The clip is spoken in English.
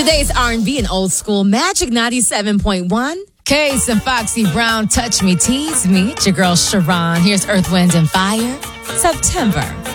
Today's R&B and old school Magic 97.1. Case and Foxy Brown, Touch Me, Tease Me. It's your girl Sharon. Here's Earth, Wind, and Fire. September.